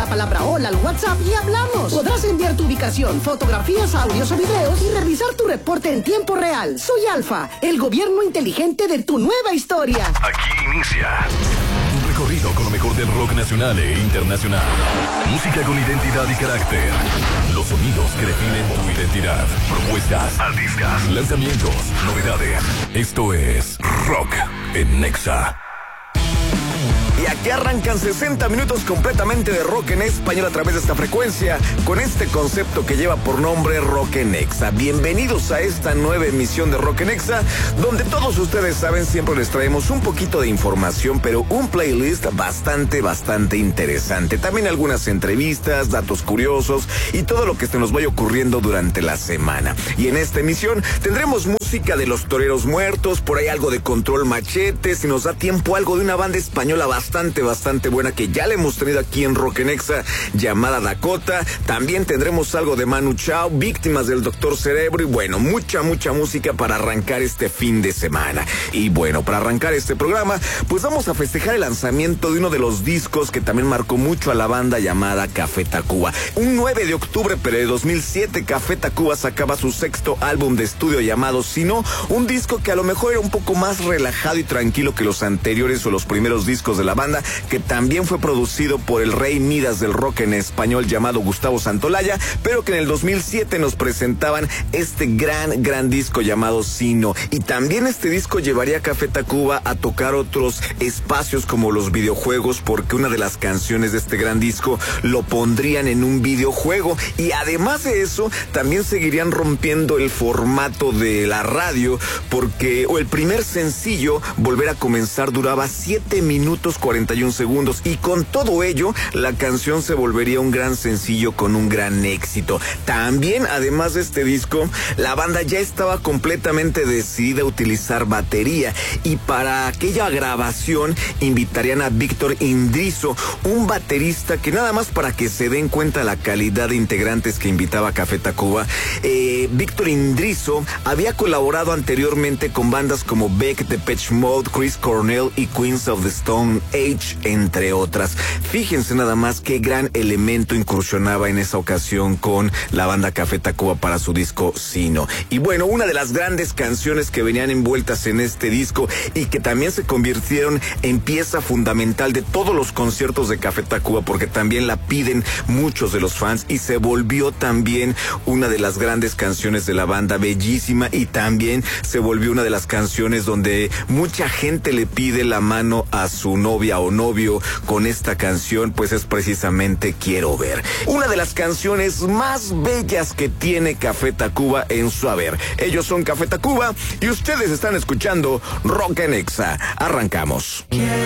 palabra hola al WhatsApp y hablamos. Podrás enviar tu ubicación, fotografías, audios o videos y revisar tu reporte en tiempo real. Soy Alfa, el gobierno inteligente de tu nueva historia. Aquí inicia un recorrido con lo mejor del rock nacional e internacional. Música con identidad y carácter. Los sonidos que definen tu identidad. Propuestas, artistas, lanzamientos, novedades. Esto es Rock en Nexa. Y aquí arrancan 60 minutos completamente de rock en español a través de esta frecuencia, con este concepto que lleva por nombre Rock en Nexa. Bienvenidos a esta nueva emisión de Rock en Nexa, donde todos ustedes saben, siempre les traemos un poquito de información, pero un playlist bastante interesante. También algunas entrevistas, datos curiosos y todo lo que se nos vaya ocurriendo durante la semana. Y en esta emisión tendremos música de Los Toreros Muertos, por ahí algo de Control Machete, si nos da tiempo algo de una banda española bastante buena que ya le hemos tenido aquí en Rock en Nexa, llamada Dakota. También tendremos algo de Manu Chao, Víctimas del Doctor Cerebro y bueno, mucha música para arrancar este fin de semana. Y bueno, para arrancar este programa, pues vamos a festejar el lanzamiento de uno de los discos que también marcó mucho a la banda, llamada Café Tacuba. Un 9 de octubre, pero de 2007, Café Tacuba sacaba su sexto álbum de estudio llamado Sino, un disco que a lo mejor era un poco más relajado y tranquilo que los anteriores o los primeros discos de la banda, que también fue producido por el rey Midas del rock en español llamado Gustavo Santaolalla, pero que en el 2007 nos presentaban este gran disco llamado Sino. Y también este disco llevaría a Café Tacuba a tocar otros espacios como los videojuegos, porque una de las canciones de este gran disco lo pondrían en un videojuego. Y además de eso, también seguirían rompiendo el formato de la radio, porque el primer sencillo, Volver a Comenzar, duraba 7 minutos 41 segundos y con todo ello la canción se volvería un gran sencillo con un gran éxito. También, además de este disco, la banda ya estaba completamente decidida a utilizar batería y para aquella grabación invitarían a Víctor Indrizo, un baterista que, nada más para que se den cuenta la calidad de integrantes que invitaba a Café Tacuba, Víctor Indrizo había colaborado anteriormente con bandas como Beck, Depeche Mode, Chris Cornell y Queens of the Stone Age, entre otras. Fíjense nada más qué gran elemento incursionaba en esa ocasión con la banda Café Tacuba para su disco Sino. Y bueno, una de las grandes canciones que venían envueltas en este disco y que también se convirtieron en pieza fundamental de todos los conciertos de Café Tacuba, porque también la piden muchos de los fans y se volvió también una de las grandes canciones de la banda, bellísima, y también se volvió una de las canciones donde mucha gente le pide la mano a su novia o novio con esta canción, pues es precisamente Quiero Ver. Una de las canciones más bellas que tiene Café Tacuba en su haber. Ellos son Café Tacuba y ustedes están escuchando Rock en Nexa. Arrancamos. Quiero